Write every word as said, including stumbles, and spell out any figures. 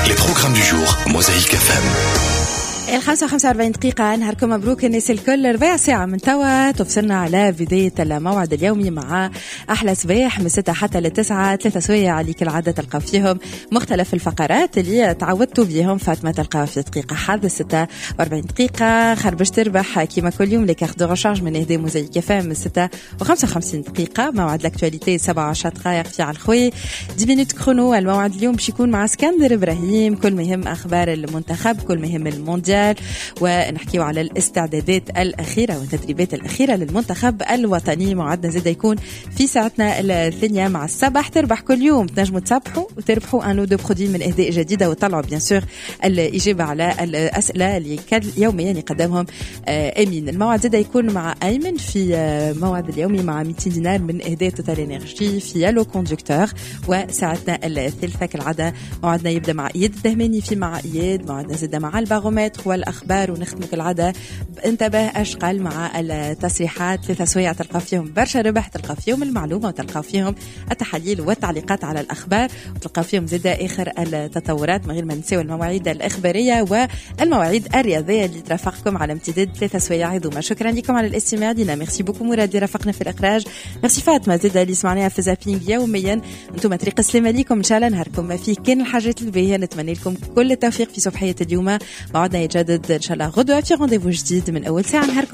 Les programmes du jour, Mosaïque F M. الخمسة وخمسة وأربعين دقيقة. نهاركم مبروك الناس الكل. ربع ساعة من توا تفصلنا على بداية الموعد اليومي مع أحلى صباح من ستة حتى لتسعة. ثلاثة سوية اللي كالعادة تلقى فيهم مختلف الفقرات اللي تعودتوا بيهم. فاطمة تلقى في دقيقة حظ ستة وأربعين دقيقة. خربش تربح كيما كل يوم لكارت دو رشارج من إهداء موزايك فام من ستة وخمسة وخمسين دقيقة. موعد الأكتواليتي سبعة وعشرة دقائق في عالخوي دي مينوت كرونو. الموعد اليوم باش يكون مع اسكندر إبراهيم. كل مهم أخبار المنتخب، كل مهم المونديال، ونحكيو على الاستعدادات الأخيرة والتدريبات الأخيرة للمنتخب الوطني. موعدنا زيدا يكون في ساعتنا الثانية مع الصباح. تربح كل يوم، تنجموا تصبحوا وتربحوا انو دو برودوي من إهداء جديدة وطلعوا بيان سور الإجابة على الأسئلة اللي يوميا يقدمهم أمين. الموعد زيدا يكون مع أيمن في موعد اليومي مع مئتين دينار من إهداء توتال إنرجي في يالو كوندكتور. وساعتنا الثالثة كالعادة موعدنا يبدأ مع إياد الدهماني في مع إياد. موعدنا زيدا مع البارومتر والأخبار، ونختم كالعادة انتبه أشقل مع التصريحات. ثلاثة سوية تلقى فيهم برشا ربح، تلقى فيهم المعلومة وتلقى فيهم التحاليل والتعليقات على الأخبار، وتلقى فيهم زيادة آخر التطورات، من غير ما نساو المواعيد الإخبارية والمواعيد الرياضية اللي ترافقكم على امتداد ثلاثة سوية عظيمة. شكرا لكم على الاستماع دينا. ميرسي بوكو مراد اللي رافقنا في الإخراج. ميرسي فاطمة زيادة اللي سمعناها في زابينج يوميا. انتم طريق السلامة ليكم إن شاء الله. نهاركم ما فيه كان الحاجات الباهية. نتمنى لكم كل التوفيق في صباحية اليوم. موعدنا يجدد إن شاء الله غدوة في رونديفو جديد من أول ساعة. نهاركم